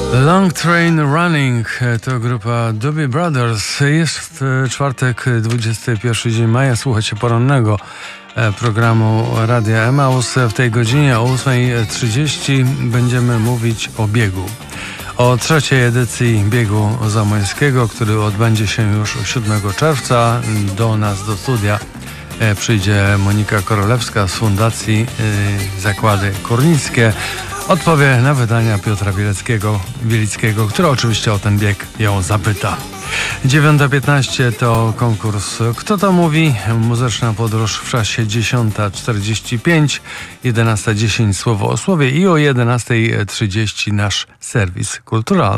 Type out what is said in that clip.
Long Train Running to grupa Doobie Brothers. Jest w czwartek, 21 dzień maja. Słuchacie porannego programu Radia Emaus. W tej godzinie o 8:30 będziemy mówić o biegu. O trzeciej edycji biegu zamojskiego, który odbędzie się już 7 czerwca. Do nas, do studia przyjdzie Monika Korolewska z Fundacji Zakłady Górnickie. Odpowie na pytania Piotra Bielickiego, który oczywiście o ten bieg ją zapyta. 9:15 to konkurs Kto to mówi? Muzyczna podróż w czasie 10:45, 11:10 Słowo o słowie i o 11:30 nasz serwis kulturalny.